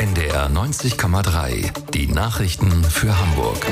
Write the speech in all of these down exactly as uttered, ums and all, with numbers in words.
N D R neunzig Komma drei. Die Nachrichten für Hamburg.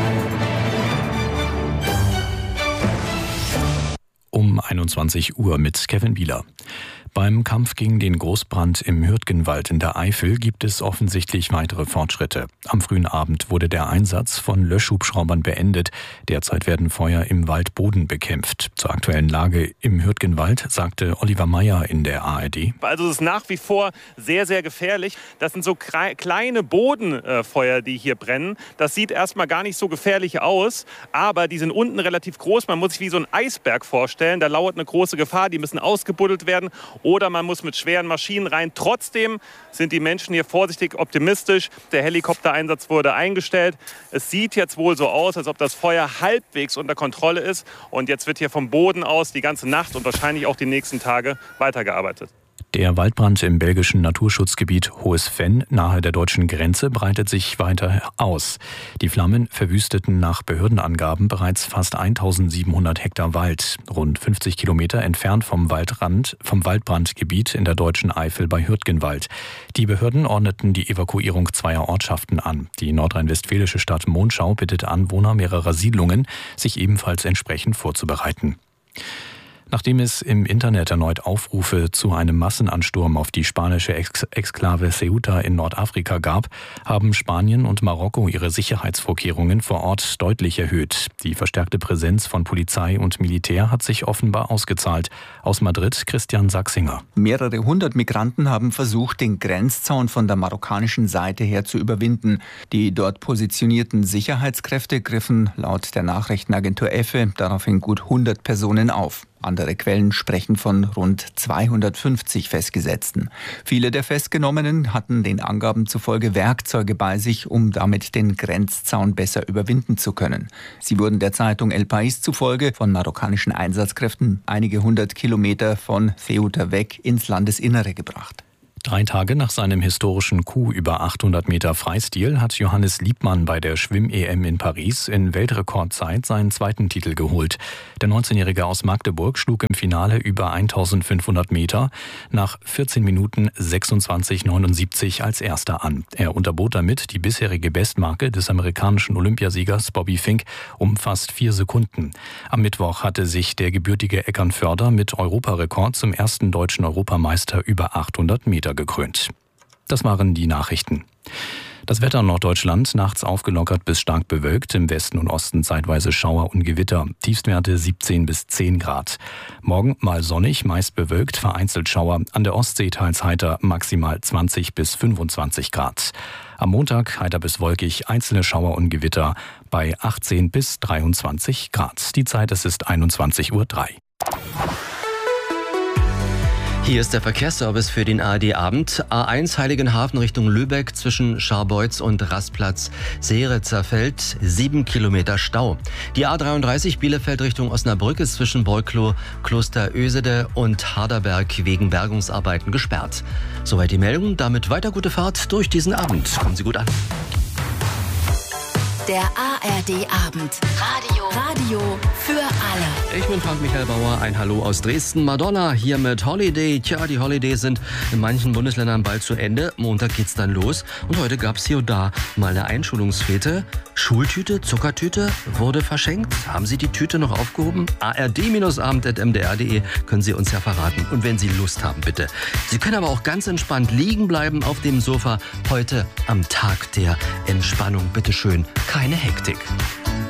Um einundzwanzig Uhr mit Kevin Bieler. Beim Kampf gegen den Großbrand im Hürtgenwald in der Eifel gibt es offensichtlich weitere Fortschritte. Am frühen Abend wurde der Einsatz von Löschhubschraubern beendet. Derzeit werden Feuer im Waldboden bekämpft. Zur aktuellen Lage im Hürtgenwald sagte Oliver Meyer in der A R D. Also es ist nach wie vor sehr, sehr gefährlich. Das sind so kleine Bodenfeuer, die hier brennen. Das sieht erstmal gar nicht so gefährlich aus, aber die sind unten relativ groß. Man muss sich wie so ein Eisberg vorstellen. Da lauert eine große Gefahr. Die müssen ausgebuddelt werden. Oder man muss mit schweren Maschinen rein. Trotzdem sind die Menschen hier vorsichtig optimistisch. Der Helikoptereinsatz wurde eingestellt. Es sieht jetzt wohl so aus, als ob das Feuer halbwegs unter Kontrolle ist. Und jetzt wird hier vom Boden aus die ganze Nacht und wahrscheinlich auch die nächsten Tage weitergearbeitet. Der Waldbrand im belgischen Naturschutzgebiet Hohes Venn nahe der deutschen Grenze breitet sich weiter aus. Die Flammen verwüsteten nach Behördenangaben bereits fast eintausendsiebenhundert Hektar Wald, rund fünfzig Kilometer entfernt vom Waldrand, vom Waldbrandgebiet in der deutschen Eifel bei Hürtgenwald. Die Behörden ordneten die Evakuierung zweier Ortschaften an. Die nordrhein-westfälische Stadt Monschau bittet Anwohner mehrerer Siedlungen, sich ebenfalls entsprechend vorzubereiten. Nachdem es im Internet erneut Aufrufe zu einem Massenansturm auf die spanische Ex- Exklave Ceuta in Nordafrika gab, haben Spanien und Marokko ihre Sicherheitsvorkehrungen vor Ort deutlich erhöht. Die verstärkte Präsenz von Polizei und Militär hat sich offenbar ausgezahlt. Aus Madrid Christian Sachsinger. Mehrere hundert Migranten haben versucht, den Grenzzaun von der marokkanischen Seite her zu überwinden. Die dort positionierten Sicherheitskräfte griffen laut der Nachrichtenagentur EFE daraufhin gut hundert Personen auf. Andere Quellen sprechen von rund zweihundertfünfzig Festgesetzten. Viele der Festgenommenen hatten den Angaben zufolge Werkzeuge bei sich, um damit den Grenzzaun besser überwinden zu können. Sie wurden der Zeitung El País zufolge von marokkanischen Einsatzkräften einige hundert Kilometer von Ceuta weg ins Landesinnere gebracht. Drei Tage nach seinem historischen Coup über achthundert Meter Freistil hat Johannes Liebmann bei der Schwimm-E M in Paris in Weltrekordzeit seinen zweiten Titel geholt. Der neunzehnjährige aus Magdeburg schlug im Finale über eintausendfünfhundert Meter nach vierzehn Minuten sechsundzwanzig neunundsiebzig als Erster an. Er unterbot damit die bisherige Bestmarke des amerikanischen Olympiasiegers Bobby Fink um fast vier Sekunden. Am Mittwoch hatte sich der gebürtige Eckernförder mit Europarekord zum ersten deutschen Europameister über achthundert Meter gekrönt. Das waren die Nachrichten. Das Wetter in Norddeutschland nachts aufgelockert bis stark bewölkt, im Westen und Osten zeitweise Schauer und Gewitter. Tiefstwerte siebzehn bis zehn Grad. Morgen mal sonnig, meist bewölkt, vereinzelt Schauer. An der Ostsee teils heiter, maximal zwanzig bis fünfundzwanzig Grad. Am Montag heiter bis wolkig, einzelne Schauer und Gewitter bei achtzehn bis dreiundzwanzig Grad. Die Zeit, es ist einundzwanzig Uhr drei. Hier ist der Verkehrsservice für den A R D-Abend. A eins Heiligenhafen Richtung Lübeck zwischen Scharbeutz und Rastplatz Seeretzerfeld, sieben Kilometer Stau. Die A dreiunddreißig Bielefeld Richtung Osnabrück ist zwischen Beuklow, Kloster Ösede und Harderberg wegen Bergungsarbeiten gesperrt. Soweit die Meldung. Damit weiter gute Fahrt durch diesen Abend. Kommen Sie gut an. Der A R D-Abend. Radio. Radio für alle. Ich bin Frank-Michael Bauer. Ein Hallo aus Dresden. Madonna hier mit Holiday. Tja, die Holidays sind in manchen Bundesländern bald zu Ende. Montag geht's dann los. Und heute gab's hier und da mal eine Einschulungsfete. Schultüte, Zuckertüte wurde verschenkt. Haben Sie die Tüte noch aufgehoben? A R D-abend at m d r punkt d e können Sie uns ja verraten. Und wenn Sie Lust haben, bitte. Sie können aber auch ganz entspannt liegen bleiben auf dem Sofa. Heute am Tag der Entspannung. Bitte schön. Keine Hektik.